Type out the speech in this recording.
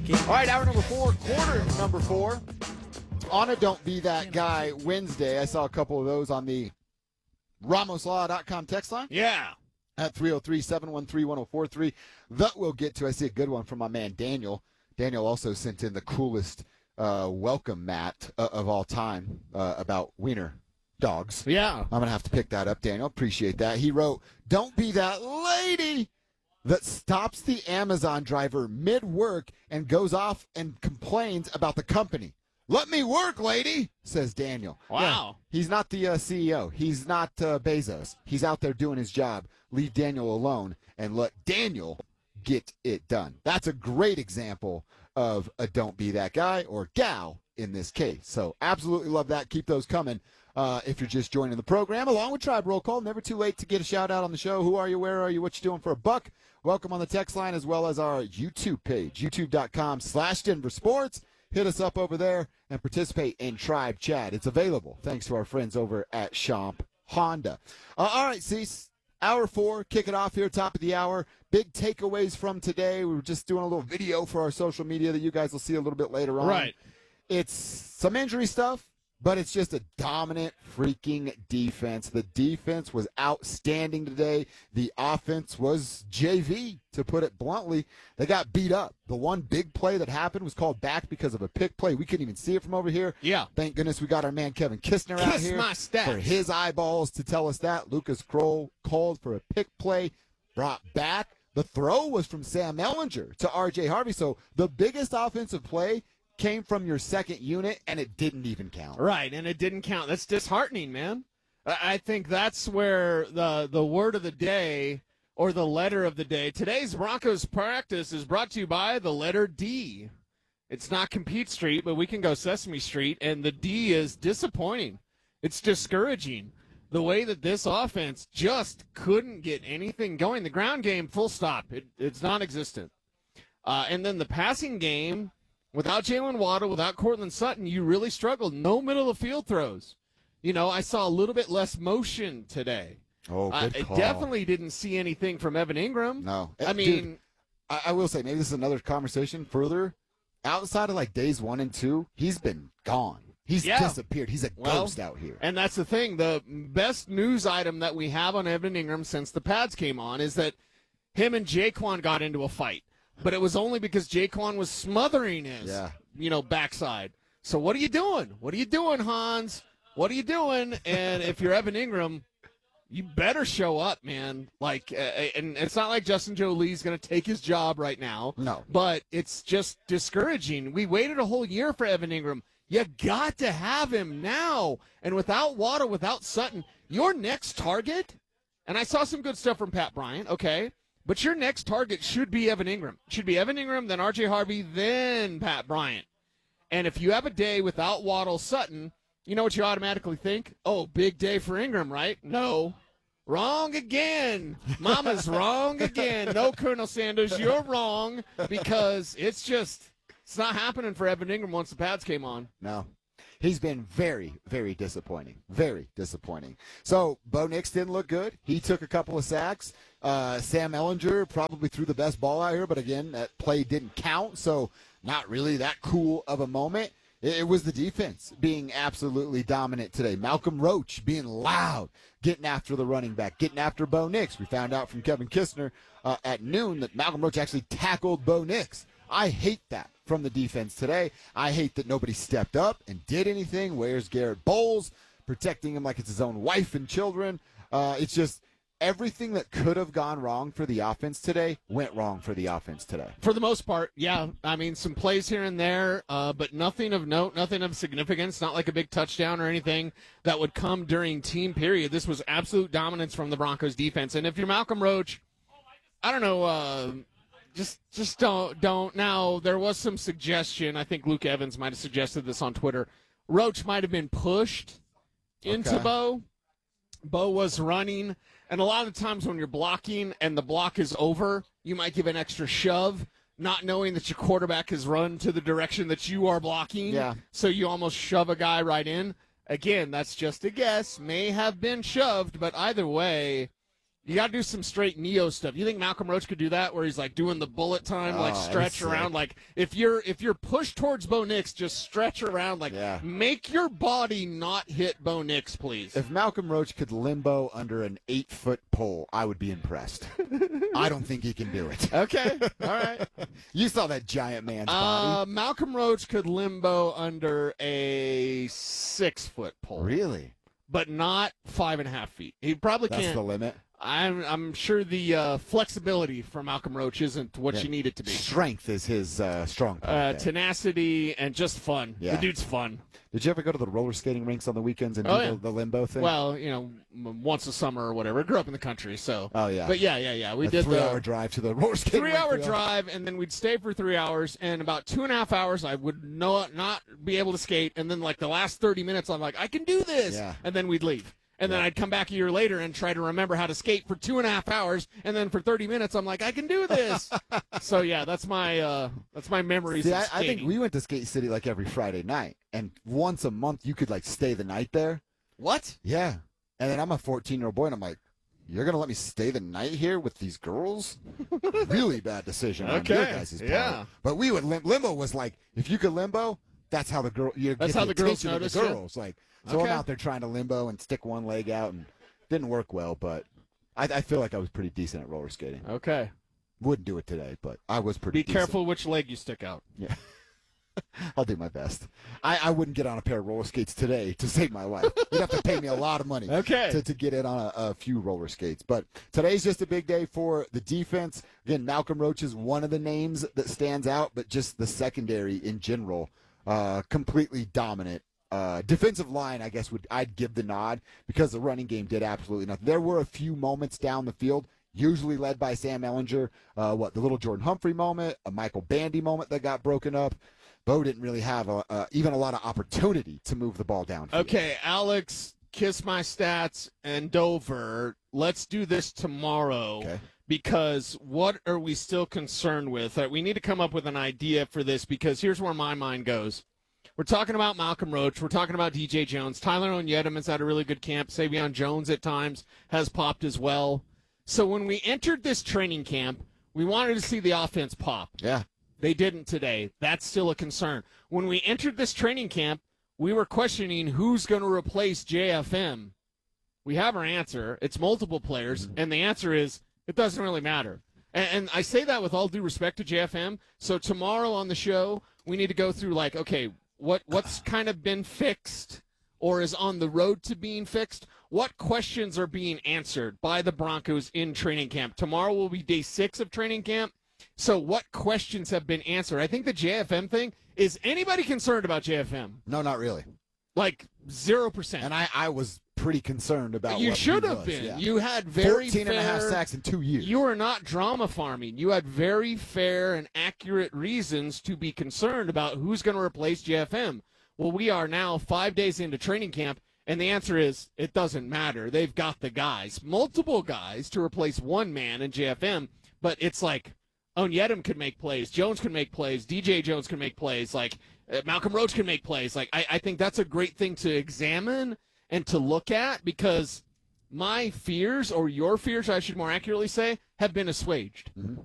All right, hour number 4, quarter number 4. On a Don't Be That Guy Wednesday. I saw a couple of those on the RamosLaw.com text line. Yeah. At 303-713-1043. That we'll get to. I see a good one from my man Daniel. Daniel also sent in the coolest welcome mat of all time about wiener dogs. Yeah. I'm going to have to pick that up, Daniel. Appreciate that. He wrote, "Don't be that lady that stops the Amazon driver mid-work and goes off and complains about the company. Let me work, lady," says Daniel. Wow. Yeah, he's not the CEO. He's not Bezos. He's out there doing his job. Leave Daniel alone and let Daniel get it done. That's a great example of a don't be that guy or gal in this case. So absolutely love that. Keep those coming if you're just joining the program. Along with Tribe Roll Call, never too late to get a shout out on the show. Who are you? Where are you? What you doing for a buck? Welcome on the text line as well as our YouTube page, youtube.com/Denver Sports. Hit us up over there and participate in Tribe Chat. It's available thanks to our friends over at Schomp Honda. All right, Cease. Hour 4, kick it off here, top of the hour. Big takeaways from today. We were just doing a little video for our social media that you guys will see a little bit later on. Right. It's some injury stuff, but it's just a dominant freaking defense. The defense was outstanding today. The offense was JV, to put it bluntly. They got beat up. The one big play that happened was called back because of a pick play. We couldn't even see it from over here. Yeah. Thank goodness we got our man Kevin Kistner out here my stats. for his eyeballs to tell us that. Lucas Kroll called for a pick play, brought back. The throw was from Sam Ellinger to R.J. Harvey. So the biggest offensive play came from your second unit, and it didn't even count. Right, and it didn't count. That's disheartening, man. I think that's where the word of the day or the letter of the day. Today's Broncos practice is brought to you by the letter D. It's not Compete Street, but we can go Sesame Street, and the D is disappointing. It's discouraging. The way that this offense just couldn't get anything going. The ground game, full stop. It's non-existent. And then the passing game, without Jalen Waddle, without Cortland Sutton, you really struggled. No middle of field throws. You know, I saw a little bit less motion today. Oh, good call. I definitely didn't see anything from Evan Ingram. No. I mean, dude, I will say, maybe this is another conversation further. Outside of like days 1 and 2, he's been gone. He's disappeared. He's a ghost out here. And that's the thing. The best news item that we have on Evan Ingram since the pads came on is that him and Jaquan got into a fight. But it was only because Jaquan was smothering his, backside. So what are you doing? What are you doing, Hans? What are you doing? And if you're Evan Ingram, you better show up, man. Like, and it's not like Justin Joly's going to take his job right now. No. But it's just discouraging. We waited a whole year for Evan Ingram. You got to have him now. And without Waddle, without Sutton, your next target, and I saw some good stuff from Pat Bryant, okay, but your next target should be Evan Ingram. Should be Evan Ingram, then R.J. Harvey, then Pat Bryant. And if you have a day without Waddle, Sutton, you know what you automatically think? Oh, big day for Ingram, right? No. Wrong again. Mama's wrong again. No, Colonel Sanders, you're wrong because it's not happening for Evan Ingram once the pads came on. No. He's been very, very disappointing. Very disappointing. So, Bo Nix didn't look good. He took a couple of sacks. Sam Ellinger probably threw the best ball out here, but again, that play didn't count, so not really that cool of a moment. It was the defense being absolutely dominant today. Malcolm Roach being loud, getting after the running back, getting after Bo Nix. We found out from Kevin Kistner at noon that Malcolm Roach actually tackled Bo Nix. I hate that from the defense today. I hate that nobody stepped up and did anything. Where's Garrett Bowles protecting him like it's his own wife and children? It's just everything that could have gone wrong for the offense today went wrong for the offense today. For the most part, yeah. I mean, some plays here and there, but nothing of note, nothing of significance, not like a big touchdown or anything that would come during team period. This was absolute dominance from the Broncos defense. And if you're Malcolm Roach, I don't know, just don't. Now, there was some suggestion. I think Luke Evans might have suggested this on Twitter. Roach might have been pushed into Bo. Bo was running. And a lot of times when you're blocking and the block is over, you might give an extra shove, not knowing that your quarterback has run to the direction that you are blocking. Yeah. So you almost shove a guy right in. Again, that's just a guess. May have been shoved, but either way, You got to do some straight Neo stuff. You think Malcolm Roach could do that, where he's like doing the bullet time, like stretch around, like if you're pushed towards Bo Nix, just stretch around, like make your body not hit Bo Nix, please. If Malcolm Roach could limbo under an 8-foot pole, I would be impressed. I don't think he can do it. Okay, all right. You saw that giant man's body. Malcolm Roach could limbo under a 6-foot pole. Really? But not 5.5 feet. He probably can't. That's the limit. I'm sure the flexibility for Malcolm Roach isn't what you need it to be. Strength is his strong point. Tenacity and just fun. Yeah. The dude's fun. Did you ever go to the roller skating rinks on the weekends and do the limbo thing? Well, once a summer or whatever. I grew up in the country, so. Oh, yeah. But yeah. We did the 3-hour drive to the roller skating rink. 3-hour drive, and then we'd stay for 3 hours, and about 2.5 hours I would not be able to skate, and then like the last 30 minutes I'm like, I can do this, and then we'd leave. And then I'd come back a year later and try to remember how to skate for 2.5 hours, and then for 30 minutes I'm like, I can do this. So yeah, that's my memories. See, of I think we went to Skate City like every Friday night, and once a month you could like stay the night there. What? Yeah, and then I'm a 14-year-old boy, and I'm like, you're gonna let me stay the night here with these girls? Really bad decision on your guys' part. Yeah. But we would limbo was like, if you could limbo, that's how the girl. That's how the girls notice the girls like. So Okay. I'm out there trying to limbo and stick one leg out, and didn't work well, but I feel like I was pretty decent at roller skating. Okay. Wouldn't do it today, but I was pretty decent. Be careful which leg you stick out. Yeah. I'll do my best. I wouldn't get on a pair of roller skates today to save my life. You'd have to pay me a lot of money to get in on a few roller skates. But today's just a big day for the defense. Again, Malcolm Roach is one of the names that stands out, but just the secondary in general, completely dominant. Defensive line, I guess, I'd give the nod because the running game did absolutely nothing. There were a few moments down the field, usually led by Sam Ehlinger. The little Jordan Humphrey moment, a Michael Bandy moment that got broken up. Bo didn't really have even a lot of opportunity to move the ball downfield. Okay, Alex, Kiss My Stats, and Dover, let's do this tomorrow. Okay. Because what are we still concerned with? We need to come up with an idea for this because here's where my mind goes. We're talking about Malcolm Roach. We're talking about DJ Jones. Tyler Onyedem has had a really good camp. Savion Jones at times has popped as well. So when we entered this training camp, we wanted to see the offense pop. Yeah. They didn't today. That's still a concern. When we entered this training camp, we were questioning who's going to replace JFM. We have our answer. It's multiple players, and the answer is it doesn't really matter. And I say that with all due respect to JFM. So tomorrow on the show, we need to go through like, okay, what's kind of been fixed or is on the road to being fixed? What questions are being answered by the Broncos in training camp? Tomorrow will be day 6 of training camp. So what questions have been answered? I think the JFM thing, is anybody concerned about JFM? No, not really. Like 0%. And I was pretty concerned about you what should he have was, been. yeah. You had very 14 fair, and a half sacks in 2 years. You were not drama farming. You had very fair and accurate reasons to be concerned about who's going to replace JFM. Well, we are now 5 days into training camp, and the answer is it doesn't matter. They've got the guys, multiple guys, to replace one man in JFM, but it's like Onyedem could make plays, Jones can make plays, DJ Jones can make plays, like Malcolm Roach can make plays. Like I think that's a great thing to examine and to look at because my fears, or your fears, I should more accurately say, have been assuaged.